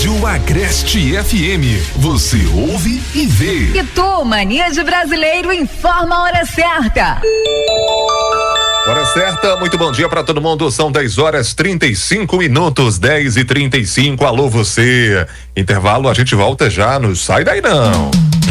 Rádio Agreste FM. Você ouve e vê. E tu, Mania de Brasileiro, informa a hora certa. Hora certa, muito bom dia para todo mundo. São 10h35, 10h35. Alô, você. Intervalo, a gente volta já. Não sai daí não.